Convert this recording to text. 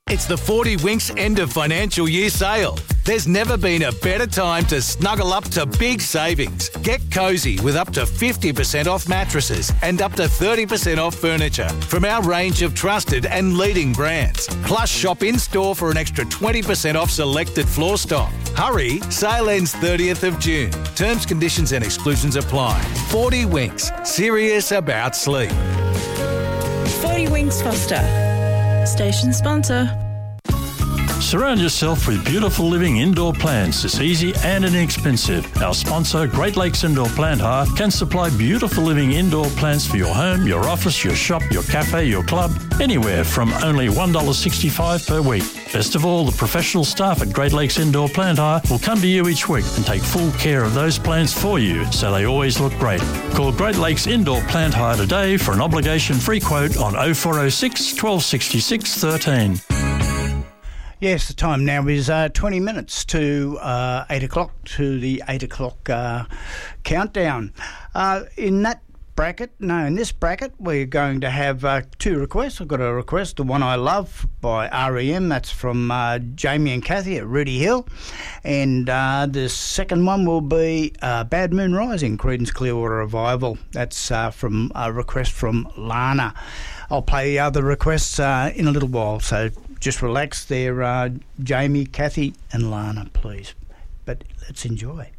It's the 40 Winks end of financial year sale. There's never been a better time to snuggle up to big savings. Get cosy with up to 50% off mattresses and up to 30% off furniture from our range of trusted and leading brands. Plus, shop in-store for an extra 20% off selected floor stock. Hurry, sale ends 30th of June. Terms, conditions and exclusions apply. 40 Winks, serious about sleep. 40 Winks Foster. Station sponsor. Surround yourself with beautiful living indoor plants. It's easy and inexpensive. Our sponsor, Great Lakes Indoor Plant Hire, can supply beautiful living indoor plants for your home, your office, your shop, your cafe, your club, anywhere from only $1.65 per week. Best of all, the professional staff at Great Lakes Indoor Plant Hire will come to you each week and take full care of those plants for you so they always look great. Call Great Lakes Indoor Plant Hire today for an obligation-free quote on 0406 1266 13. Yes, the time now is 20 minutes to 8 o'clock, to the 8 o'clock countdown. In this bracket, we're going to have two requests. I've got a request, the one I love by REM. That's from Jamie and Kathy at Ruddy Hill. And the second one will be Bad Moon Rising, Creedence Clearwater Revival. That's from a request from Lana. I'll play the other requests in a little while, so just relax there, Jamie, Kathy and Lana, please. But let's enjoy.